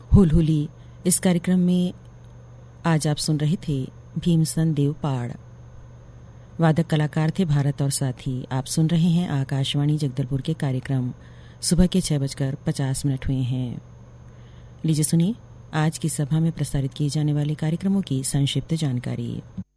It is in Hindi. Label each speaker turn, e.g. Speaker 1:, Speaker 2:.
Speaker 1: हुलहुली। इस कार्यक्रम में आज आप सुन रहे थे भीमसन देव पाड़। वादक कलाकार थे भारत और साथी। आप सुन रहे हैं आकाशवाणी जगदलपुर के कार्यक्रम। सुबह के 6:50 हुए हैं। लीजिए सुनिए आज की सभा में प्रसारित किए जाने वाले कार्यक्रमों की संक्षिप्त जानकारी।